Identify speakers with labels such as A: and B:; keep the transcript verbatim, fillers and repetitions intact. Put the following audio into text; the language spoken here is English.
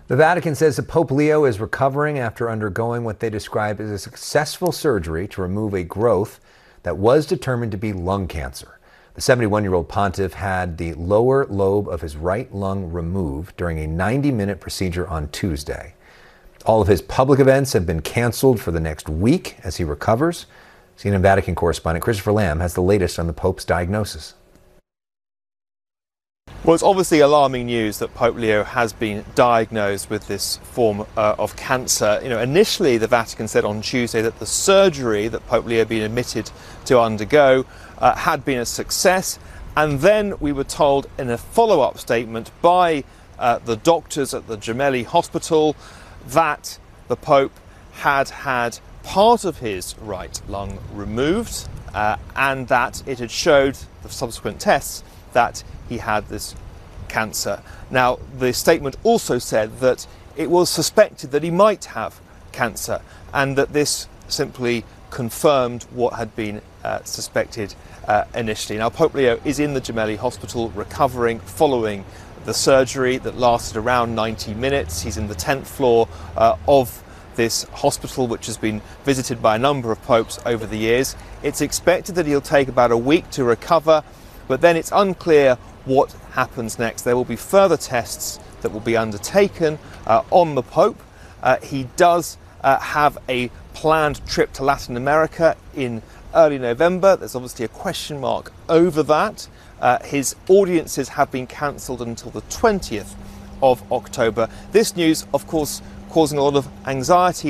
A: The Vatican says that Pope Leo is recovering after undergoing what they describe as a successful surgery to remove a growth that was determined to be lung cancer. The seventy-one-year-old pontiff had the lower lobe of his right lung removed during a ninety-minute procedure on Tuesday. All of his public events have been canceled for the next week as he recovers. C N N Vatican correspondent Christopher Lamb has the latest on the Pope's diagnosis.
B: Well, it's obviously alarming news that Pope Leo has been diagnosed with this form uh, of cancer. You know, initially the Vatican said on Tuesday that the surgery that Pope Leo had been admitted to undergo uh, had been a success, and then we were told in a follow-up statement by uh, the doctors at the Gemelli Hospital that the Pope had had part of his right lung removed uh, and that it had showed the subsequent tests that he had this cancer. Now, the statement also said that it was suspected that he might have cancer and that this simply confirmed what had been uh, suspected uh, initially. Now, Pope Leo is in the Gemelli Hospital recovering following the surgery that lasted around ninety minutes. He's in the tenth floor uh, of this hospital, which has been visited by a number of popes over the years. It's expected that he'll take about a week to recover, but then it's unclear what happens next. There will be further tests that will be undertaken uh, on the Pope. Uh, he does uh, have a planned trip to Latin America in early November. There's obviously a question mark over that. Uh, his audiences have been cancelled until the twentieth of October. This news, of course, causing a lot of anxiety